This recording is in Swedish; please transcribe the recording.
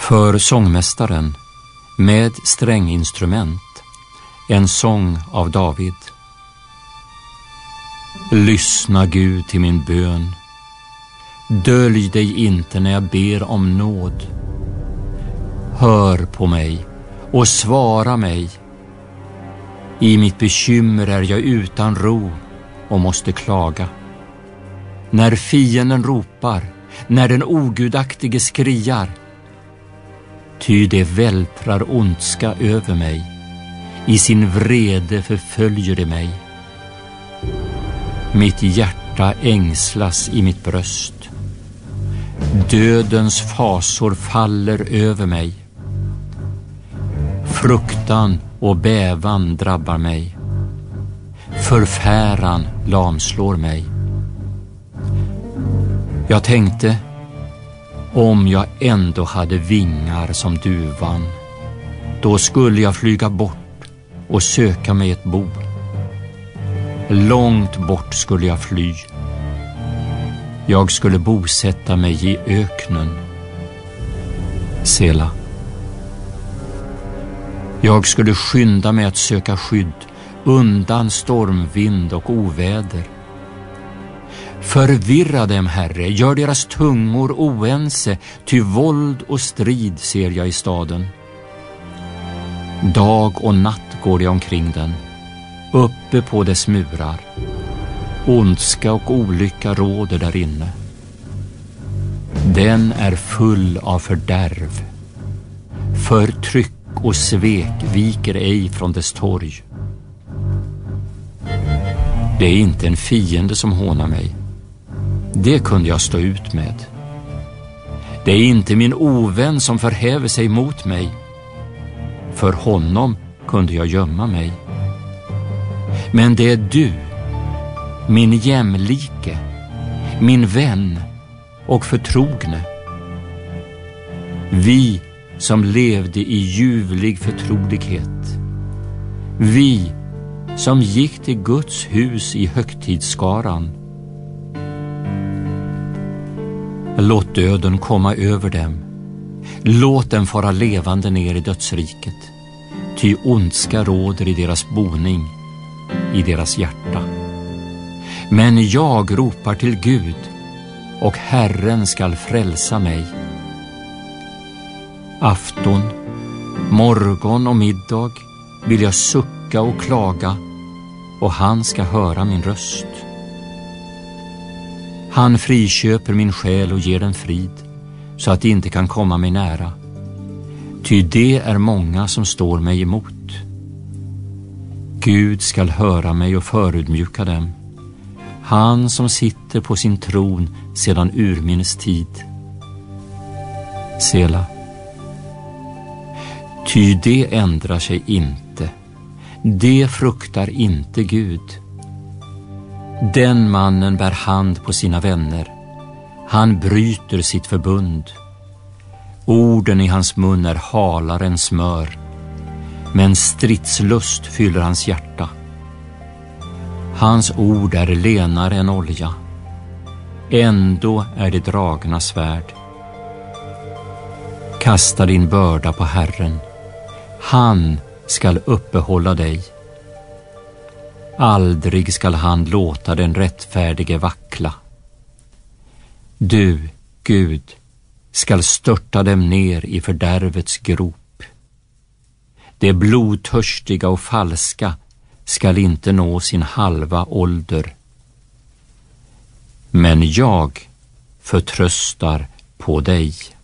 För sångmästaren med stränginstrument, en sång av David. Lyssna, Gud, till min bön. Dölj dig inte när jag ber om nåd. Hör på mig och svara mig. I mitt bekymmer är jag utan ro och måste klaga. När fienden ropar, när den ogudaktige skriar, ty det vältrar ondska över mig. I sin vrede förföljer det mig. Mitt hjärta ängslas i mitt bröst. Dödens fasor faller över mig. Fruktan och bävan drabbar mig. Förfäran lamslår mig. Jag tänkte, om jag ändå hade vingar som duvan, då skulle jag flyga bort och söka mig ett bo. Långt bort skulle jag fly. Jag skulle bosätta mig i öknen. Sela. Jag skulle skynda mig att söka skydd undan stormvind och oväder. Förvirra dem, Herre, gör deras tungor oense, ty våld och strid ser jag i staden. Dag och natt går jag omkring den, uppe på dess murar. Ondska och olycka råder där inne. Den är full av fördärv. Förtryck och svek viker ej från dess torg. Det är inte en fiende som hånar mig. Det kunde jag stå ut med. Det är inte min ovän som förhäver sig mot mig. För honom kunde jag gömma mig. Men det är du, min jämlike, min vän och förtrogne. Vi som levde i ljuvlig förtrolighet. Vi som gick till Guds hus i högtidsskaran. Låt döden komma över dem. Låt dem fara levande ner i dödsriket. Ty ondska råder i deras boning, i deras hjärta. Men jag ropar till Gud, och Herren skall frälsa mig. Afton, morgon och middag vill jag sucka och klaga, och han ska höra min röst. Han friköper min själ och ger den frid, så att det inte kan komma mig nära. Ty det är många som står mig emot. Gud skall höra mig och förödmjuka dem. Han som sitter på sin tron sedan urminnes tid. Sela. Ty det ändrar sig inte. Det fruktar inte Gud. Den mannen bär hand på sina vänner. Han bryter sitt förbund. Orden i hans mun är halare än smör, men stridslust fyller hans hjärta. Hans ord är lenare än olja. Ändå är det dragna svärd. Kasta din börda på Herren. Han skall uppehålla dig. Aldrig skall han låta den rättfärdige vackla. Du, Gud, skall störta dem ner i fördärvets grop. Det blodtörstiga och falska skall inte nå sin halva ålder. Men jag förtröstar på dig.